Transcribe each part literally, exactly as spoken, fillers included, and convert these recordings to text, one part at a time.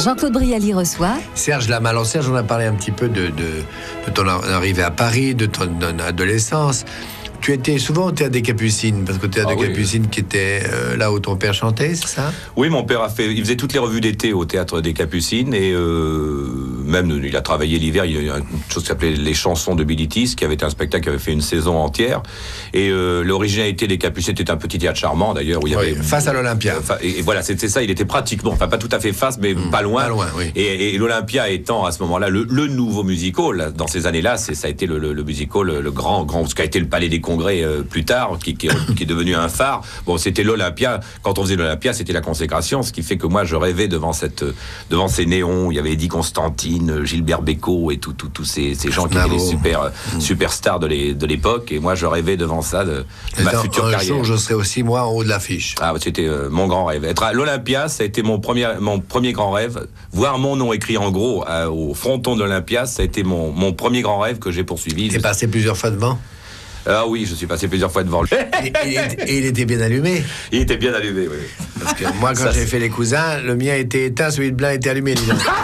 Jean-Claude Brialy reçoit Serge Lama. Alors Serge, on a parlé un petit peu de, de, de ton arrivée à Paris, de ton adolescence. Tu étais souvent au Théâtre des Capucines, parce que le Théâtre Ah des oui. Capucines qui était euh, là où ton père chantait, c'est ça? Oui, mon père a fait, il faisait toutes les revues d'été au Théâtre des Capucines et euh, même il a travaillé l'hiver. Il y a une chose qui s'appelait Les Chansons de Billy Tiss, qui avait été un spectacle qui avait fait une saison entière. Et euh, l'originalité des Capucines était un petit théâtre charmant d'ailleurs où il y Oui, avait face à l'Olympia. Euh, et, et voilà, c'était ça. Il était pratiquement, enfin pas tout à fait face, mais mmh, pas loin. Pas loin, oui. Et, et l'Olympia étant à ce moment-là le, le nouveau musical dans ces années-là, c'est ça a été le, le, le musical, le, le grand, grand, ce qui a été le Palais des Congrès euh, plus tard. Qui, qui, qui est devenu un phare. Bon, c'était l'Olympia. Quand on faisait l'Olympia, c'était la consécration, ce qui fait que moi, je rêvais devant cette, devant ces néons. Il y avait Eddie Constantine, Gilbert Bécaud et tous tout, tout ces, ces gens qui étaient les super, mmh. superstars de, les, de l'époque. Et moi, je rêvais devant ça de, de ma future un carrière. Un jour, je serai aussi moi en haut de l'affiche. Ah, c'était euh, mon grand rêve. Être à l'Olympia, ça a été mon premier, mon premier grand rêve. Voir mon nom écrit en gros euh, au fronton de l'Olympia, ça a été mon, mon premier grand rêve que j'ai poursuivi. Tu es passé plusieurs fois devant? Ah oui, je suis passé plusieurs fois devant lui. Et, et, et il était bien allumé. Il était bien allumé, oui. Parce que moi, quand j'ai fait les cousins, le mien était éteint, celui de Blain était allumé.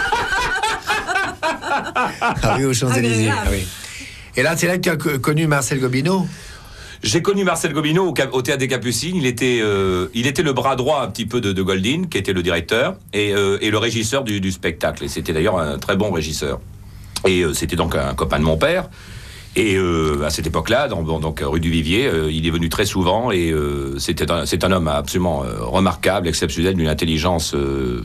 Ah oui, aux Champs-Élysées. Ah oui. Et là, c'est là que tu as connu Marcel Gobineau? J'ai connu Marcel Gobineau au, au Théâtre des Capucines. Il était, euh, il était le bras droit un petit peu de, de Goldin, qui était le directeur, et, euh, et le régisseur du, du spectacle. Et c'était d'ailleurs un très bon régisseur. Et euh, c'était donc un copain de mon père. Et euh, à cette époque-là, dans, donc rue du Vivier, euh, il est venu très souvent et euh, c'était un, c'est un homme absolument euh, remarquable, exceptionnel, d'une intelligence euh,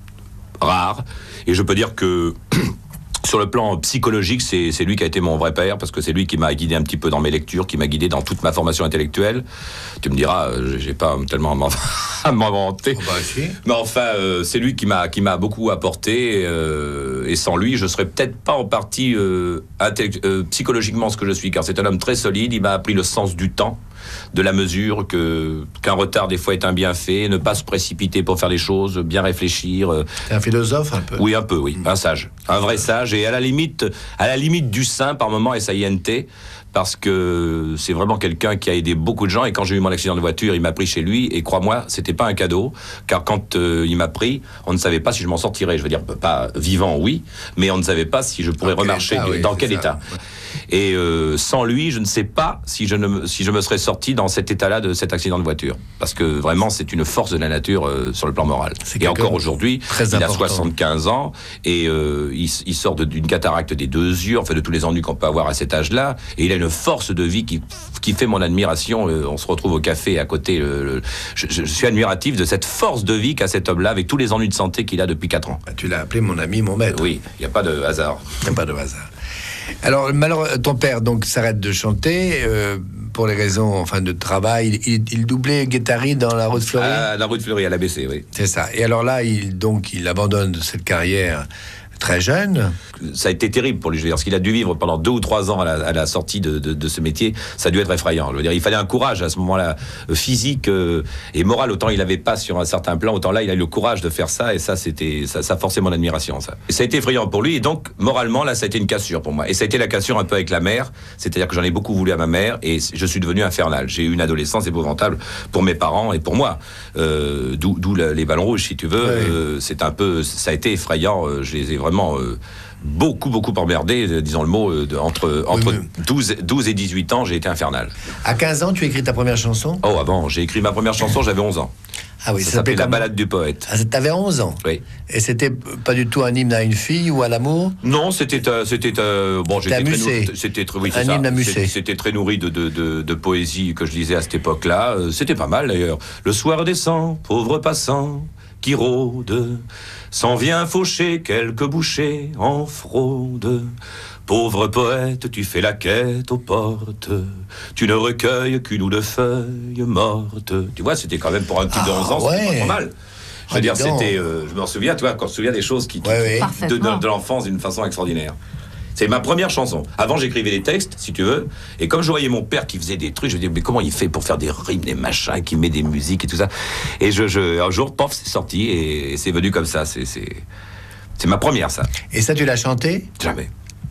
rare. Et je peux dire que sur le plan psychologique, c'est, c'est lui qui a été mon vrai père, parce que c'est lui qui m'a guidé un petit peu dans mes lectures, qui m'a guidé dans toute ma formation intellectuelle. Tu me diras, euh, j'ai pas tellement à m'inventer. Oh bah, si. Mais enfin, euh, c'est lui qui m'a, qui m'a beaucoup apporté, euh, et sans lui, je serais peut-être pas en partie euh, intellect- euh, psychologiquement ce que je suis, car c'est un homme très solide. Il m'a appris le sens du temps, de la mesure, que, qu'un retard des fois est un bienfait, ne pas se précipiter pour faire les choses, bien réfléchir. Euh. C'est un philosophe un peu. Oui, un peu, oui, un sage, un vrai sage, et à la limite, à la limite du saint par moment, S A I N T, parce que c'est vraiment quelqu'un qui a aidé beaucoup de gens. Et quand j'ai eu mon accident de voiture, il m'a pris chez lui, et crois-moi, c'était pas un cadeau, car quand euh, il m'a pris, on ne savait pas si je m'en sortirais. Je veux dire, pas vivant, oui, mais on ne savait pas si je pourrais dans remarcher, quel état, oui, dans quel ça. état. Et euh, sans lui, je ne sais pas si je, ne, si je me serais sorti dans cet état-là de cet accident de voiture. Parce que vraiment, c'est une force de la nature euh, sur le plan moral. C'est et encore aujourd'hui, il important. a soixante-quinze ans et euh, il, il sort de, d'une cataracte des deux yeux, enfin de tous les ennuis qu'on peut avoir à cet âge-là. Et il a une force de vie qui, qui fait mon admiration. Euh, on se retrouve au café à côté. Le, le, je, je suis admiratif de cette force de vie qu'a cet homme-là, avec tous les ennuis de santé qu'il a depuis quatre ans. Tu l'as appelé mon ami, mon maître. Oui, il n'y a pas de hasard. Il n'y a pas de hasard. Alors, malheureusement, ton père donc s'arrête de chanter euh, pour les raisons, enfin, de travail. Il, il, il doublait Guettari dans La Rue de Fleury. À la Rue de Fleury, à l'A B C, oui. C'est ça. Et alors là, il donc il abandonne cette carrière très jeune. Ça a été terrible pour lui, je veux dire, parce qu'il a dû vivre pendant deux ou trois ans à la, à la sortie de, de, de ce métier. Ça a dû être effrayant. Je veux dire, il fallait un courage à ce moment-là, physique euh, et moral. Autant il n'avait pas sur un certain plan, autant là, il a eu le courage de faire ça. Et ça, c'était, ça, ça forçait mon admiration, ça. Et ça a été effrayant pour lui. Et donc, moralement, là, ça a été une cassure pour moi. Et ça a été la cassure un peu avec la mère. C'est-à-dire que j'en ai beaucoup voulu à ma mère et je suis devenu infernal. J'ai eu une adolescence épouvantable pour mes parents et pour moi. Euh, d'où, d'où la, les ballons rouges, si tu veux. Ouais. Euh, c'est un peu, ça a été effrayant. Euh, je les ai vraiment Euh, beaucoup, beaucoup emmerdé, euh, disons le mot, euh, de, entre, entre Oui, mais... douze, douze et dix-huit ans, j'ai été infernal. À quinze ans, tu écris ta première chanson? Oh, avant, j'ai écrit ma première chanson, j'avais onze ans. Ah oui, ça, ça s'appelait La comment? balade du poète. Ah, t'avais onze ans? Oui. Et c'était pas du tout un hymne à une fille ou à l'amour? Non, c'était, euh, c'était, euh, bon, j'étais très nourri, c'était très, oui, c'est un ça. hymne à musée. C'était, c'était très nourri de, de, de, de poésie que je lisais à cette époque-là. Euh, c'était pas mal d'ailleurs. Le soir descend, pauvre passant, qui rôde, s'en vient faucher quelques bouchées en fraude. Pauvre poète, tu fais la quête aux portes, tu ne recueilles qu'une ou deux feuilles mortes. Tu vois, c'était quand même pour un type de onze ans, Ah, ouais. c'était pas trop mal. Je veux Ah, dire, dis donc. c'était, euh, je m'en souviens, tu vois, quand je me souviens des choses qui, qui Ouais, ouais. de, de, de l'enfance d'une façon extraordinaire. C'est ma première chanson. Avant, j'écrivais des textes, si tu veux, et comme je voyais mon père qui faisait des trucs, je me disais, mais comment il fait pour faire des rimes, des machins, qui met des musiques et tout ça. Et je, je, un jour, pof, c'est sorti, et, et c'est venu comme ça. C'est, c'est, c'est ma première, ça. Et ça, tu l'as chanté? Jamais.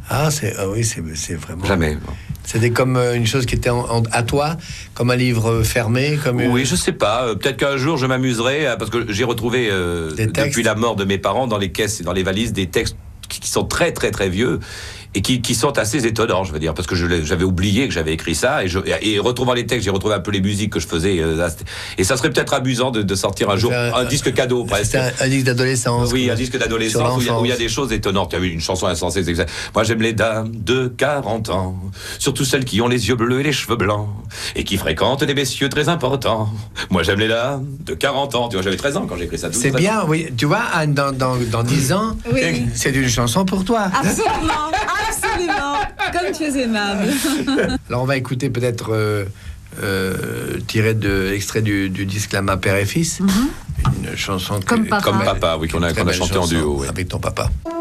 Ah, c'est, ah oui, c'est, c'est vraiment... Jamais. C'était comme euh, une chose qui était en, en, à toi, comme un livre fermé, comme une... Oui, je sais pas. Euh, peut-être qu'un jour je m'amuserai, euh, parce que j'ai retrouvé euh, depuis la mort de mes parents dans les caisses et dans les valises des textes qui, qui sont très très très vieux et qui, qui sont assez étonnants, je veux dire, parce que je, j'avais oublié que j'avais écrit ça et, je, et retrouvant les textes, j'ai retrouvé un peu les musiques que je faisais. Euh, là, et ça serait peut-être amusant de, de sortir un jour un, un disque cadeau, presque. C'est un, un disque d'adolescence. Oui, un disque d'adolescence où il, y a, où il y a des choses étonnantes. Il y a eu une chanson insensée. C'est exact. Moi, j'aime les dames de quarante ans, surtout celles qui ont les yeux bleus et les cheveux blancs, et qui fréquentent des messieurs très importants. Moi, j'aime les dames de quarante ans. Tu vois, j'avais treize ans quand j'ai écrit ça. C'est bien, ans. Oui. Tu vois, Anne, dans, dans, dans dix ans, oui. C'est une chanson pour toi. Absolument, absolument. Comme tu es aimable. Alors, on va écouter peut-être euh, euh, tiré de l'extrait du, du disque La main, père et fils. Mm-hmm. Une chanson comme que, papa. Comme papa, oui, qu'on a, qu'on a chanté en duo. Oui. Avec ton papa.